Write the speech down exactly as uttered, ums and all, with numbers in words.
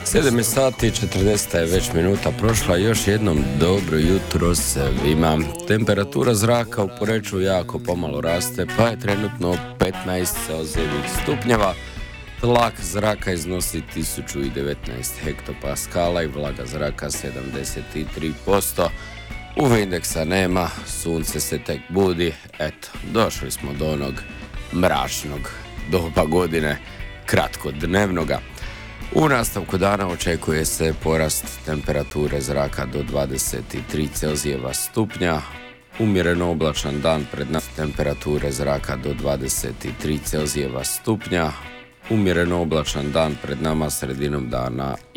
sedam je sati, četrdeset je već minuta prošla, još jednom dobro jutro svima. Temperatura zraka u Poreču jako pomalo raste, pa je trenutno petnaest celzijevih stupnjeva. Tlak zraka iznosi tisuću devetnaest hektopaskala i vlaga zraka sedamdeset tri posto. U V indeksa nema, sunce se tek budi, eto, došli smo do onog mračnog doba godine, kratkodnevnoga. U nastavku dana očekuje se porast temperature zraka do dvadeset tri celzijeva stupnja, umjereno oblačan dan pred nama, temperature zraka do dvadeset tri celzijeva stupnja, umjereno oblačan dan pred nama, sredinom dana